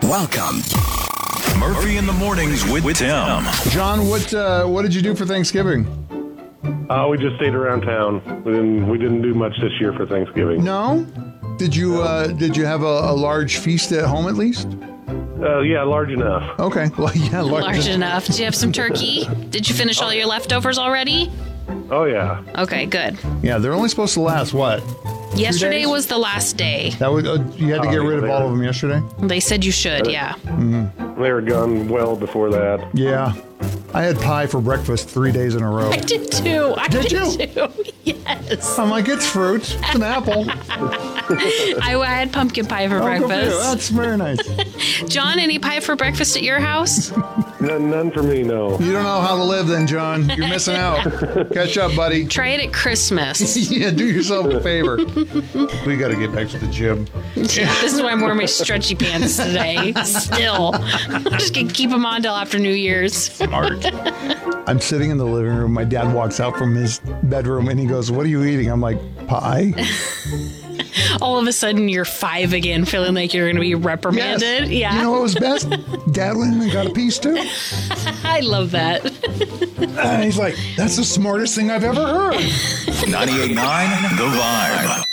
Welcome. Murphy in the Mornings with Tim. John, what did you do for Thanksgiving? We just stayed around town. We didn't do much this year for Thanksgiving. No? Did you have a large feast at home at least? Yeah, large enough. Okay. Well, yeah, Large enough. Did you have some turkey? Did you finish all your leftovers already? Oh, yeah. Okay, good. Yeah, they're only supposed to last what? Yesterday days? was the last day. That was you had to get rid of all of them yesterday. They said you should, yeah. They were gone well before that. Yeah, I had pie for breakfast 3 days in a row. I did too. Did you? Too. Yes. I'm like, it's fruit. It's an apple. I had pumpkin pie for Oh, good for you. breakfast. That's very nice. John, any pie for breakfast at your house? None for me, no. You don't know how to live then, John. You're missing out. Catch up, buddy. Try it at Christmas. Yeah, do yourself a favor. We got to get back to the gym. This is why I'm wearing my stretchy pants today. Still. I'm just going to keep them on till after New Year's. I'm sitting in the living room. My dad walks out from his bedroom and he goes, "What are you eating?" I'm like, "Pie." All of a sudden, you're 5 again, feeling like you're going to be reprimanded. Yes. Yeah. You know what was best? Dad went in and got a piece too. I love that. And he's like, "That's the smartest thing I've ever heard." 98.9 The Vibe.